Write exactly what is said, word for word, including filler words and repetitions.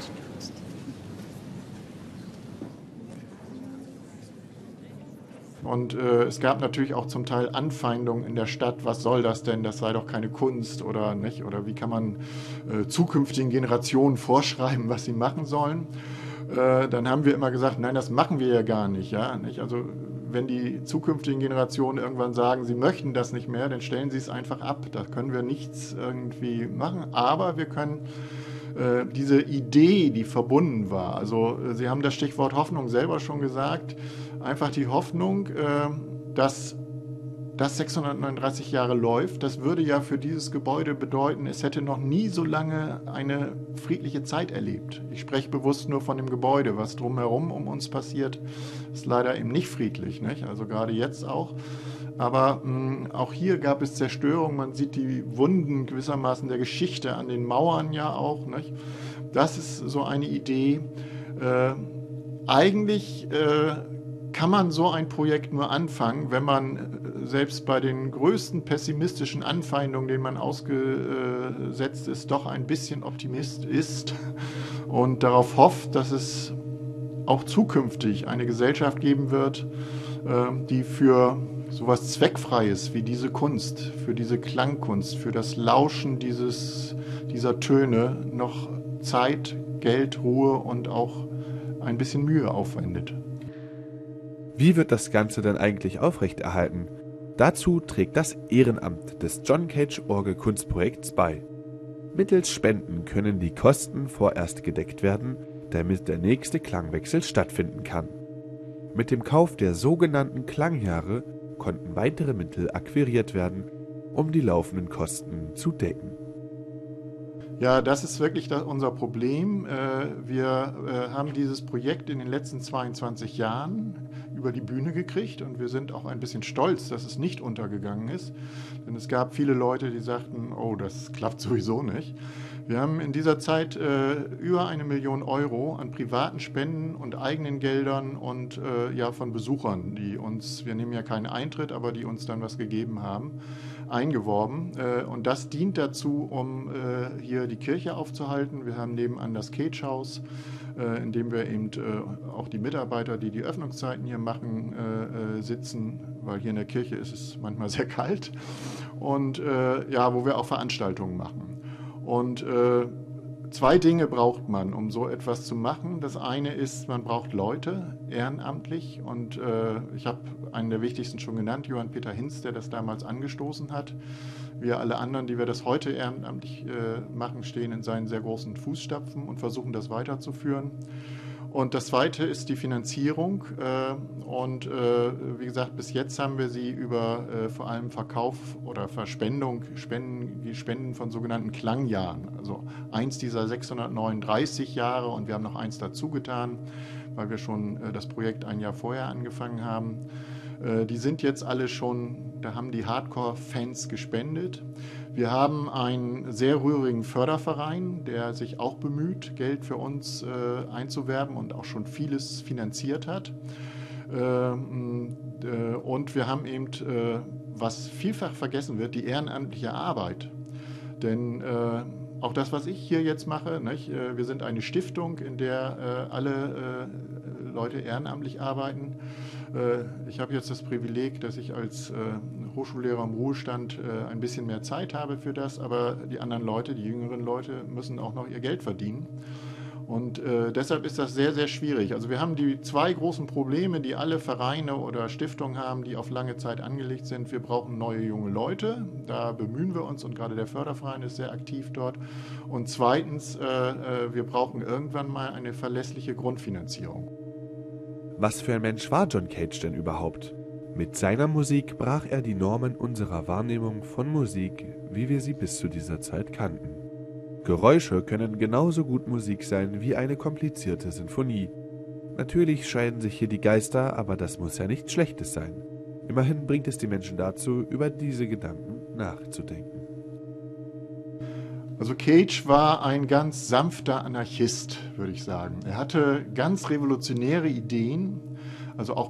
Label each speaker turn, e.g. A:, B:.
A: Und äh, es gab natürlich auch zum Teil Anfeindungen in der Stadt, was soll das denn, das sei doch keine Kunst oder nicht, oder wie kann man äh, zukünftigen Generationen vorschreiben, was sie machen sollen. Äh, dann haben wir immer gesagt, nein, das machen wir ja gar nicht, ja, nicht? Also wenn die zukünftigen Generationen irgendwann sagen, sie möchten das nicht mehr, dann stellen sie es einfach ab, da können wir nichts irgendwie machen, aber wir können äh, diese Idee, die verbunden war, also äh, Sie haben das Stichwort Hoffnung selber schon gesagt, einfach die Hoffnung, äh, dass das sechshundertneununddreißig Jahre läuft, das würde ja für dieses Gebäude bedeuten, es hätte noch nie so lange eine friedliche Zeit erlebt. Ich spreche bewusst nur von dem Gebäude, was drumherum um uns passiert, ist leider eben nicht friedlich, nicht? Also gerade jetzt auch. Aber mh, auch hier gab es Zerstörung, man sieht die Wunden gewissermaßen der Geschichte an den Mauern ja auch. Nicht? Das ist so eine Idee. Äh, eigentlich äh, kann man so ein Projekt nur anfangen, wenn man äh, selbst bei den größten pessimistischen Anfeindungen, denen man ausgesetzt ist, doch ein bisschen Optimist ist und darauf hofft, dass es auch zukünftig eine Gesellschaft geben wird, äh, die für sowas Zweckfreies wie diese Kunst, für diese Klangkunst, für das Lauschen dieses, dieser Töne noch Zeit, Geld, Ruhe und auch ein bisschen Mühe aufwendet.
B: Wie wird das Ganze denn eigentlich aufrechterhalten? Dazu trägt das Ehrenamt des John Cage Orgelkunstprojekts bei. Mittels Spenden können die Kosten vorerst gedeckt werden, damit der nächste Klangwechsel stattfinden kann. Mit dem Kauf der sogenannten Klangjahre konnten weitere Mittel akquiriert werden, um die laufenden Kosten zu decken.
A: Ja, das ist wirklich das, unser Problem. Wir haben dieses Projekt in den letzten zweiundzwanzig Jahren über die Bühne gekriegt und wir sind auch ein bisschen stolz, dass es nicht untergegangen ist. Denn es gab viele Leute, die sagten, oh, das klappt sowieso nicht. Wir haben in dieser Zeit äh, über eine Million Euro an privaten Spenden und eigenen Geldern und äh, ja von Besuchern, die uns, wir nehmen ja keinen Eintritt, aber die uns dann was gegeben haben, eingeworben. Äh, und das dient dazu, um äh, hier die Kirche aufzuhalten. Wir haben nebenan das Cage-Haus, äh, in dem wir eben äh, auch die Mitarbeiter, die die Öffnungszeiten hier machen, äh, äh, sitzen, weil hier in der Kirche ist es manchmal sehr kalt. Und äh, ja, wo wir auch Veranstaltungen machen. Und äh, zwei Dinge braucht man, um so etwas zu machen. Das eine ist, man braucht Leute, ehrenamtlich. Und äh, ich habe einen der wichtigsten schon genannt, Johann Peter Hinz, der das damals angestoßen hat. Wir alle anderen, die wir das heute ehrenamtlich äh, machen, stehen in seinen sehr großen Fußstapfen und versuchen das weiterzuführen. Und das Zweite ist die Finanzierung. Und wie gesagt, bis jetzt haben wir sie über vor allem Verkauf oder Verspendung, Spenden, Spenden von sogenannten Klangjahren. Also eins dieser sechshundertneununddreißig Jahre und wir haben noch eins dazu getan, weil wir schon das Projekt ein Jahr vorher angefangen haben. Die sind jetzt alle schon, da haben die Hardcore-Fans gespendet. Wir haben einen sehr rührigen Förderverein, der sich auch bemüht, Geld für uns äh, einzuwerben und auch schon vieles finanziert hat. Ähm, äh, und wir haben eben, äh, was vielfach vergessen wird, die ehrenamtliche Arbeit. Denn äh, auch das, was ich hier jetzt mache, nicht? Äh, wir sind eine Stiftung, in der äh, alle äh, Leute ehrenamtlich arbeiten. Äh, ich habe jetzt das Privileg, dass ich als äh, Hochschullehrer im Ruhestand äh, ein bisschen mehr Zeit habe für das, aber die anderen Leute, die jüngeren Leute, müssen auch noch ihr Geld verdienen. Und äh, deshalb ist das sehr, sehr schwierig. Also wir haben die zwei großen Probleme, die alle Vereine oder Stiftungen haben, die auf lange Zeit angelegt sind. Wir brauchen neue junge Leute, da bemühen wir uns und gerade der Förderverein ist sehr aktiv dort. Und zweitens, äh, äh, wir brauchen irgendwann mal eine verlässliche Grundfinanzierung.
B: Was für ein Mensch war John Cage denn überhaupt? Mit seiner Musik brach er die Normen unserer Wahrnehmung von Musik, wie wir sie bis zu dieser Zeit kannten. Geräusche können genauso gut Musik sein wie eine komplizierte Sinfonie. Natürlich scheiden sich hier die Geister, aber das muss ja nichts Schlechtes sein. Immerhin bringt es die Menschen dazu, über diese Gedanken nachzudenken.
A: Also Cage war ein ganz sanfter Anarchist, würde ich sagen. Er hatte ganz revolutionäre Ideen, also auch